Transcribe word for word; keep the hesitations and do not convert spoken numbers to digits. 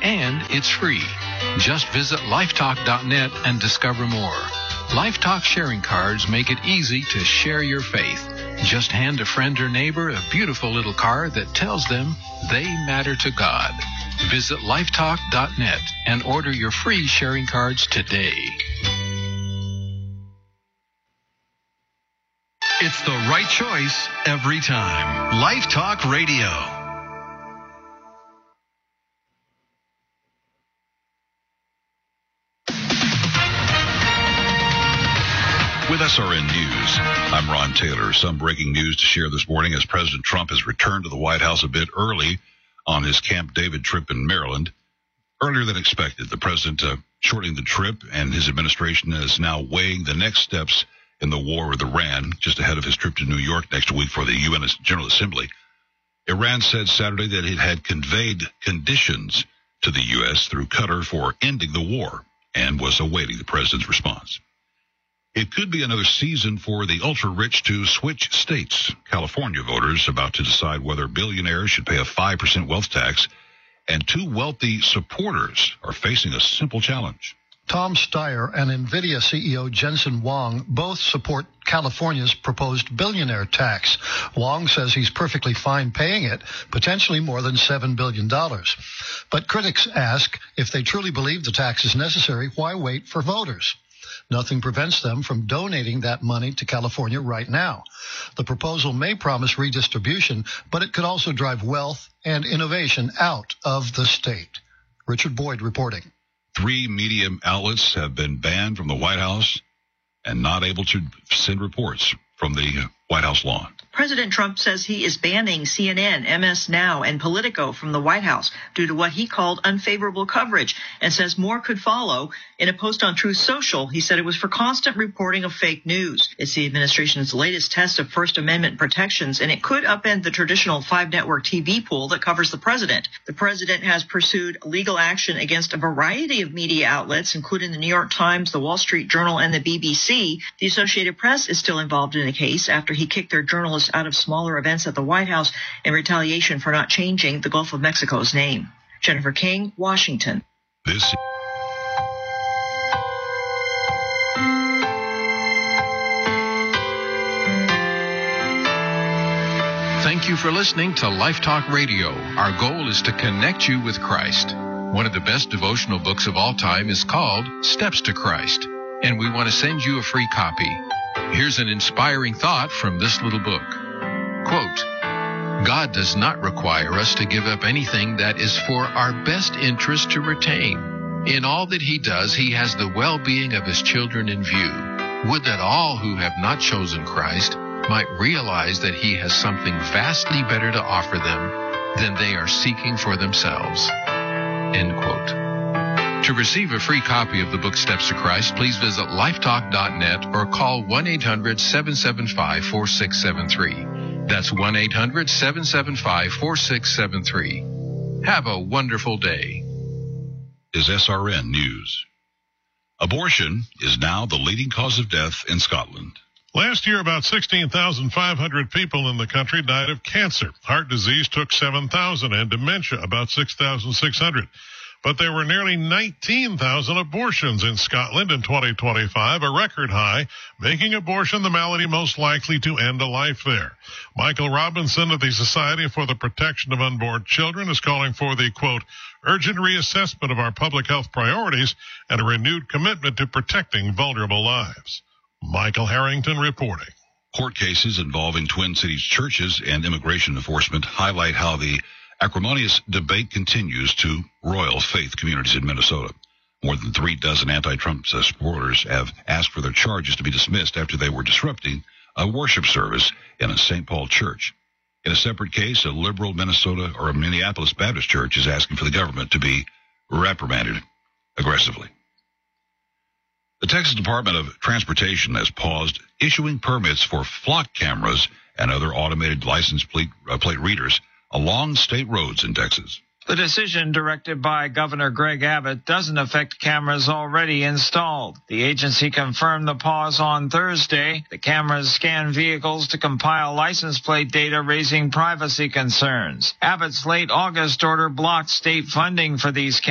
and it's free. Just visit lifetalk dot net and discover more. LifeTalk sharing cards make it easy to share your faith. Just hand a friend or neighbor a beautiful little card that tells them they matter to God. Visit lifetalk dot net and order your free sharing cards today. It's the right choice every time. Life Talk Radio. With S R N News, I'm Ron Taylor. Some breaking news to share this morning as President Trump has returned to the White House a bit early on his Camp David trip in Maryland. Earlier than expected, the president uh, shortening the trip, and his administration is now weighing the next steps in the war with Iran, just ahead of his trip to New York next week for the U N General Assembly. Iran said Saturday that it had conveyed conditions to the U S through Qatar for ending the war and was awaiting the president's response. It could be another season for the ultra-rich to switch states. California voters about to decide whether billionaires should pay a five percent wealth tax, and two wealthy supporters are facing a simple challenge. Tom Steyer and NVIDIA C E O Jensen Huang both support California's proposed billionaire tax. Huang says he's perfectly fine paying it, potentially more than seven billion dollars. But critics ask, if they truly believe the tax is necessary, why wait for voters? Nothing prevents them from donating that money to California right now. The proposal may promise redistribution, but it could also drive wealth and innovation out of the state. Richard Boyd reporting. Three media outlets have been banned from the White House and not able to send reports from the White House lawn. President Trump says he is banning C N N, M S Now, and Politico from the White House due to what he called unfavorable coverage, and says more could follow. In a post on Truth Social, he said it was for constant reporting of fake news. It's the administration's latest test of First Amendment protections, and it could upend the traditional five-network T V pool that covers the president. The president has pursued legal action against a variety of media outlets, including the New York Times, the Wall Street Journal, and the B B C. The Associated Press is still involved in the case after he kicked their journalists out of smaller events at the White House in retaliation for not changing the Gulf of Mexico's name. Jennifer King, Washington. This Thank you for listening to Life Talk Radio. Our goal is to connect you with Christ. One of the best devotional books of all time is called Steps to Christ, and we want to send you a free copy. Here's an inspiring thought from this little book. Quote, God does not require us to give up anything that is for our best interest to retain. In all that he does, he has the well-being of his children in view. Would that all who have not chosen Christ might realize that he has something vastly better to offer them than they are seeking for themselves. End quote. To receive a free copy of the book Steps to Christ, please visit lifetalk dot net or call one eight hundred seven seven five four six seven three. That's one eight hundred seven seven five four six seven three. Have a wonderful day. is S R N News. Abortion is now the leading cause of death in Scotland. Last year, about sixteen thousand five hundred people in the country died of cancer. Heart disease took seven thousand and dementia about six thousand six hundred. But there were nearly nineteen thousand abortions in Scotland in twenty twenty-five, a record high, making abortion the malady most likely to end a life there. Michael Robinson of the Society for the Protection of Unborn Children is calling for the, quote, urgent reassessment of our public health priorities and a renewed commitment to protecting vulnerable lives. Michael Harrington reporting. Court cases involving Twin Cities churches and immigration enforcement highlight how the acrimonious debate continues to roil faith communities in Minnesota. More than three dozen anti-Trump supporters have asked for their charges to be dismissed after they were disrupting a worship service in a Saint Paul church. In a separate case, a liberal Minnesota or a Minneapolis Baptist church is asking for the government to be reprimanded aggressively. The Texas Department of Transportation has paused issuing permits for flock cameras and other automated license plate, uh, plate readers along state roads in Texas. The decision, directed by Governor Greg Abbott, doesn't affect cameras already installed. The agency confirmed the pause on Thursday. The cameras scan vehicles to compile license plate data, raising privacy concerns. Abbott's late August order blocked state funding for these cameras.